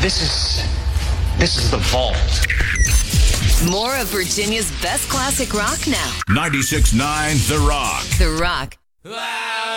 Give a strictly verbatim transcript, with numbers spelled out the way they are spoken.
This is, this is the vault. More of Virginia's best classic rock now. ninety-six point nine The Rock. The Rock.